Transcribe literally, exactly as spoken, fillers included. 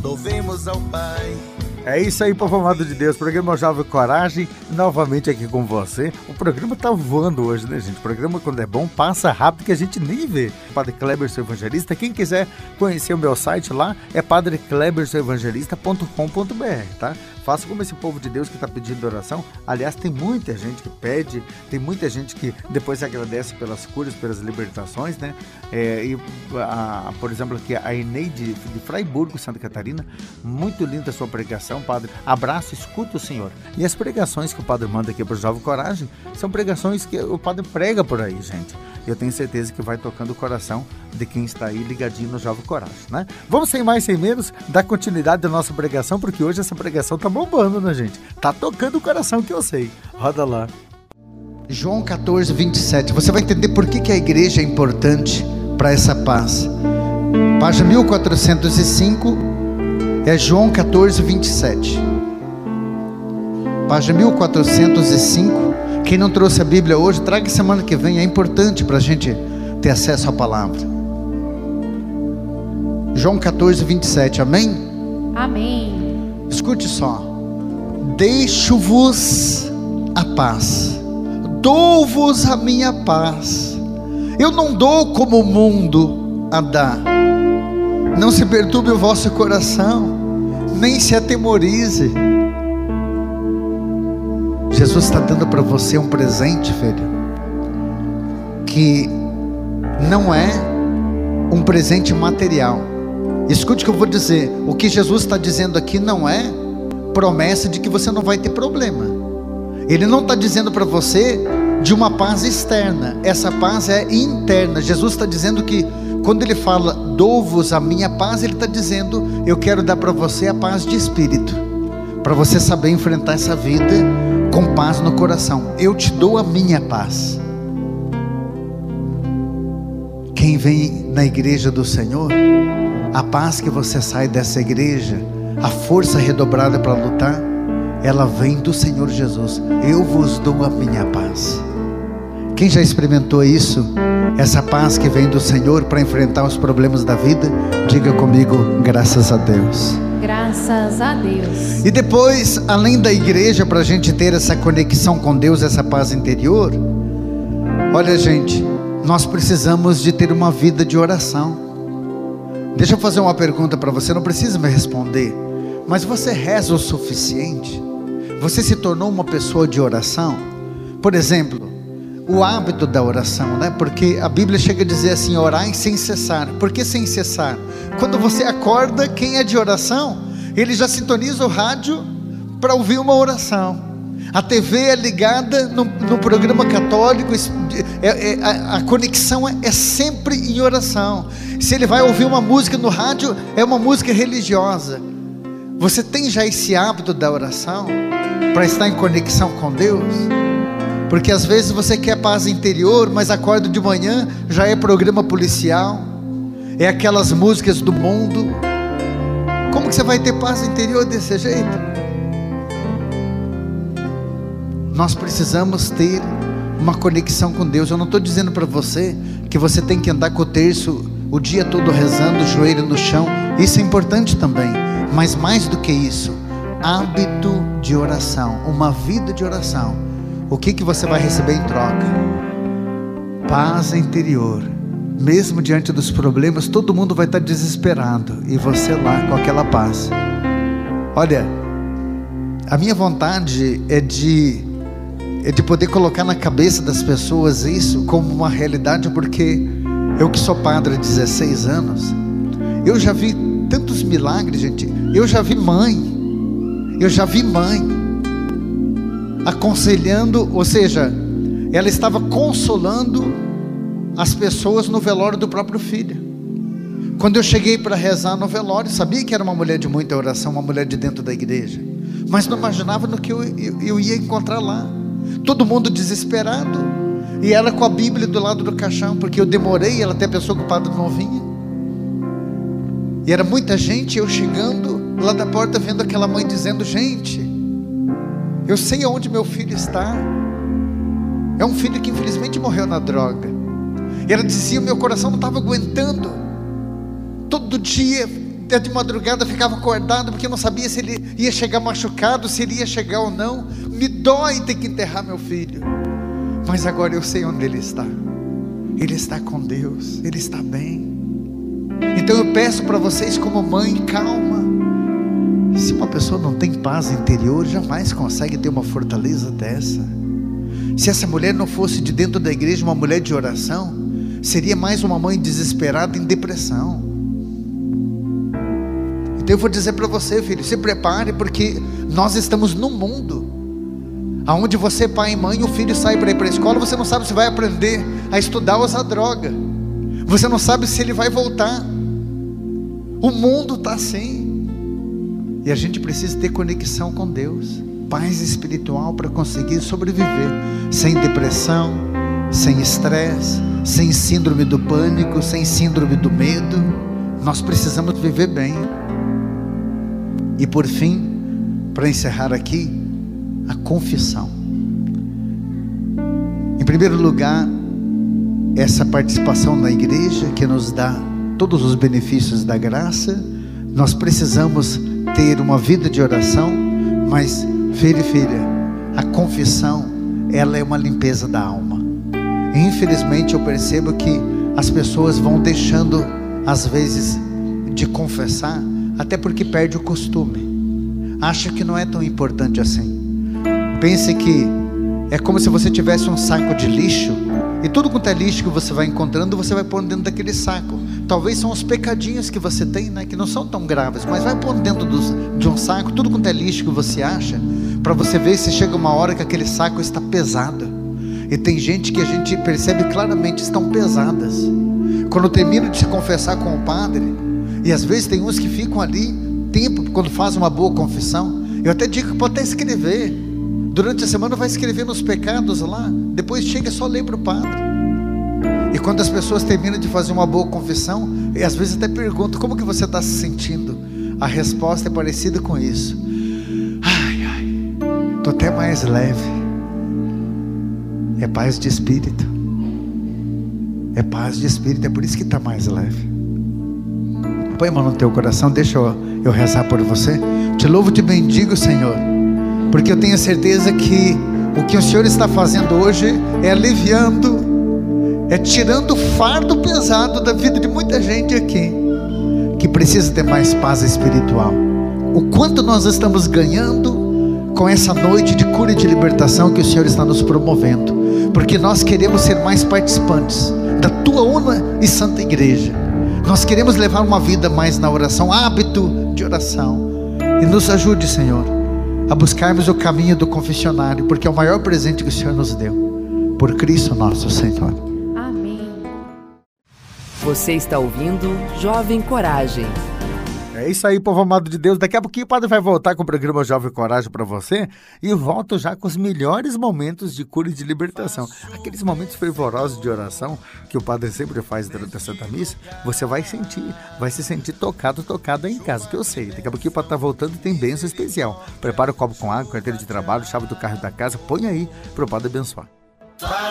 louvemos ao Pai. É isso aí, povo amado de Deus. Programa Jovem Coragem, novamente aqui com você. O programa tá voando hoje, né, gente? O programa, quando é bom, passa rápido que a gente nem vê. Padre Kleber, seu evangelista. Quem quiser conhecer o meu site lá, é padre kleber seu evangelista ponto com ponto b r, tá? Faça como esse povo de Deus que está pedindo oração. Aliás, tem muita gente que pede, tem muita gente que depois agradece pelas curas, pelas libertações, né? É, e, a, por exemplo, aqui a Eneide de Fraiburgo, Santa Catarina, muito linda a sua pregação, padre. Abraço, escuta o Senhor. E as pregações que o padre manda aqui para o Jovem Coragem são pregações que o padre prega por aí, gente. Eu tenho certeza que vai tocando o coração de quem está aí ligadinho no Jovem Coragem, né? Vamos sem mais, sem menos, dar continuidade à nossa pregação, porque hoje essa pregação tá bombando, né, gente? Tá tocando o coração, que eu sei. Roda lá. João catorze, vinte e sete. Você vai entender por que, que a igreja é importante para essa paz. Página mil quatrocentos e cinco, é João catorze, vinte e sete. Página mil quatrocentos e cinco. Quem não trouxe a Bíblia hoje, traga semana que vem. É importante para a gente ter acesso à palavra. João catorze, vinte e sete. Amém? Amém. Escute só. Deixo-vos a paz, dou-vos a minha paz. Eu não dou como o mundo a dá. Não se perturbe o vosso coração, nem se atemorize. Jesus está dando para você um presente, filho, que não é um presente material. Escute o que eu vou dizer. O que Jesus está dizendo aqui não é promessa de que você não vai ter problema. Ele não está dizendo para você de uma paz externa. Essa paz é interna. Jesus está dizendo que quando ele fala dou-vos a minha paz, ele está dizendo eu quero dar para você a paz de espírito, para você saber enfrentar essa vida com paz no coração. Eu te dou a minha paz. Quem vem na igreja do Senhor, a paz que você sai dessa igreja, a força redobrada para lutar, ela vem do Senhor Jesus. Eu vos dou a minha paz. Quem já experimentou isso? Essa paz que vem do Senhor para enfrentar os problemas da vida? Diga comigo, graças a Deus. Graças a Deus. E depois, além da igreja, para a gente ter essa conexão com Deus, essa paz interior, olha, gente, nós precisamos de ter uma vida de oração. Deixa eu fazer uma pergunta para você, não precisa me responder, mas você reza o suficiente? Você se tornou uma pessoa de oração? Por exemplo, o hábito da oração, né? Porque a Bíblia chega a dizer assim, orai sem cessar. Por que sem cessar? Quando você acorda, quem é de oração, ele já sintoniza o rádio para ouvir uma oração. A T V é ligada no, no programa católico, é, é, a, a conexão é, é sempre em oração. Se ele vai ouvir uma música no rádio, é uma música religiosa. Você tem já esse hábito da oração para estar em conexão com Deus? Porque às vezes você quer paz interior, mas acorda de manhã, já é programa policial, é aquelas músicas do mundo. Como que você vai ter paz interior desse jeito? Nós precisamos ter uma conexão com Deus. Eu não estou dizendo para você que você tem que andar com o terço o dia todo rezando, o joelho no chão. Isso é importante também, mas mais do que isso, hábito de oração, uma vida de oração. O que que você vai receber em troca? Paz interior. Mesmo diante dos problemas, todo mundo vai estar desesperado, e você lá com aquela paz. Olha, a minha vontade é de é de poder colocar na cabeça das pessoas isso como uma realidade, porque eu que sou padre há dezesseis anos, eu já vi tantos milagres, gente. Eu já vi mãe, eu já vi mãe aconselhando, ou seja, ela estava consolando as pessoas no velório do próprio filho. Quando eu cheguei para rezar no velório, sabia que era uma mulher de muita oração, uma mulher de dentro da igreja, mas não imaginava no que eu, eu, eu ia encontrar lá. Todo mundo desesperado, e ela com a Bíblia do lado do caixão, porque eu demorei, ela até pensou que o padre não vinha, e era muita gente. Eu chegando lá da porta, vendo aquela mãe dizendo: gente, eu sei aonde meu filho está. É um filho que infelizmente morreu na droga. E ela dizia: meu coração não estava aguentando. Todo dia até de madrugada ficava acordado, porque não sabia se ele ia chegar machucado, se ele ia chegar ou não. Me dói ter que enterrar meu filho, mas agora eu sei onde ele está. Ele está com Deus, ele está bem. Então eu peço para vocês, como mãe, calma. Se uma pessoa não tem paz interior, jamais consegue ter uma fortaleza dessa. Se essa mulher não fosse de dentro da igreja uma mulher de oração, seria mais uma mãe desesperada em depressão. Então eu vou dizer para você, filho, se prepare, porque nós estamos num mundo aonde você, pai e mãe, o filho sai para ir para a escola, você não sabe se vai aprender a estudar ou usar droga, você não sabe se ele vai voltar. O mundo está assim, e a gente precisa ter conexão com Deus, paz espiritual, para conseguir sobreviver sem depressão, sem estresse, sem síndrome do pânico, sem síndrome do medo. Nós precisamos viver bem. E por fim, para encerrar aqui, a confissão. Em primeiro lugar, essa participação na igreja que nos dá todos os benefícios da graça. Nós precisamos ter uma vida de oração, mas filho e filha, a confissão, ela é uma limpeza da alma. E, infelizmente eu percebo que as pessoas vão deixando às vezes de confessar, até porque perde o costume, acha que não é tão importante assim. Pense que é como se você tivesse um saco de lixo, e tudo quanto é lixo que você vai encontrando, você vai pondo dentro daquele saco. Talvez são os pecadinhos que você tem, né, que não são tão graves, mas vai pondo dentro dos, de um saco, tudo quanto é lixo que você acha, para você ver se chega uma hora que aquele saco está pesado. E tem gente que a gente percebe claramente estão pesadas. Quando termina de se confessar com o padre, e às vezes tem uns que ficam ali tempo, quando fazem uma boa confissão, eu até digo que pode até escrever, durante a semana vai escrever nos pecados lá, depois chega só ler para o padre. E quando as pessoas terminam de fazer uma boa confissão, e às vezes até perguntam, como que você está se sentindo? A resposta é parecida com isso: ai, ai, estou até mais leve. É paz de espírito, é paz de espírito, é por isso que está mais leve. Põe a mão no teu coração, deixa eu, eu rezar por você. Te louvo, te bendigo, Senhor, porque eu tenho certeza que o que o Senhor está fazendo hoje é aliviando, é tirando o fardo pesado da vida de muita gente aqui, que precisa ter mais paz espiritual. O quanto nós estamos ganhando com essa noite de cura e de libertação que o Senhor está nos promovendo, porque nós queremos ser mais participantes da tua una e santa igreja. Nós queremos levar uma vida mais na oração, hábito de oração. E nos ajude, Senhor, a buscarmos o caminho do confessionário, porque é o maior presente que o Senhor nos deu. Por Cristo nosso Senhor. Amém. Você está ouvindo Jovem Coragem. É isso aí, povo amado de Deus. Daqui a pouquinho o padre vai voltar com o programa Jovem Coragem para você, e volto já com os melhores momentos de cura e de libertação, aqueles momentos fervorosos de oração que o padre sempre faz durante a Santa Missa. Você vai sentir, vai se sentir tocado, tocado aí em casa, que eu sei. Daqui a pouquinho o padre tá voltando e tem bênção especial. Prepara o copo com água, carteira de trabalho, chave do carro da casa, põe aí para o padre abençoar.